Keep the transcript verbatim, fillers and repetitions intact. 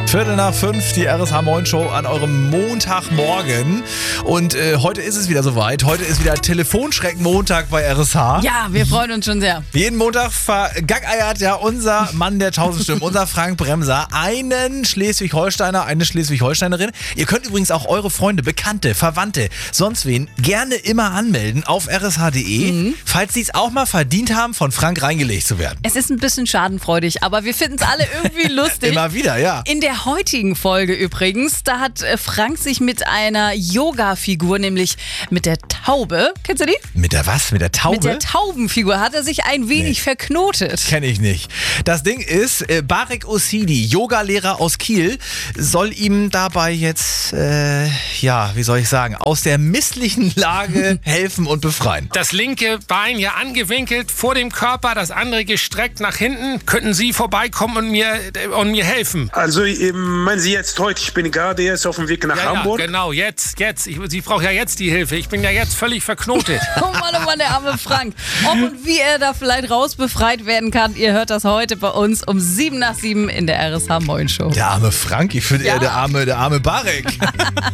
Viertel nach fünf, die R S H Moin Show an eurem Montagmorgen. Und äh, heute ist es wieder soweit. Heute ist wieder Telefonschreck-Montag bei R S H. Ja, wir freuen uns schon sehr. Jeden Montag vergackeiert ja unser Mann der tausend Stimmen, unser Frank Bremser, einen Schleswig-Holsteiner, eine Schleswig-Holsteinerin. Ihr könnt übrigens auch eure Freunde, Bekannte, Verwandte, sonst wen gerne immer anmelden auf r s h punkt d e, mhm. falls sie es auch mal verdient haben, von Frank reingelegt zu werden. Es ist ein bisschen schadenfreudig, aber wir finden es alle irgendwie lustig. Immer wieder, ja. In der heutigen Folge übrigens, da hat Frank sich mit einer Yoga-Figur, nämlich mit der Taube, kennst du die? Mit der was? Mit der Taube? Mit der Taubenfigur hat er sich ein wenig nee. verknotet. Kenn ich nicht. Das Ding ist, äh, Barek Osidi, Yogalehrer aus Kiel, soll ihm dabei jetzt, äh, ja, wie soll ich sagen, aus der misslichen Lage helfen und befreien. Das linke Bein hier angewinkelt vor dem Körper, das andere gestreckt nach hinten. Könnten Sie vorbeikommen und mir, und mir helfen? Also, meinen Sie jetzt heute, ich bin gerade erst auf dem Weg nach ja, Hamburg? Ja, genau, jetzt, jetzt. Ich, Sie braucht ja jetzt die Hilfe. Ich bin ja jetzt völlig verknotet. Oh Mann, oh Mann, der arme Frank. Ob und wie er da vielleicht rausbefreit werden kann, ihr hört das heute bei uns um sieben nach sieben in der R S H Moin Show. Der arme Frank, ich finde ja. eher der arme, der arme Barek.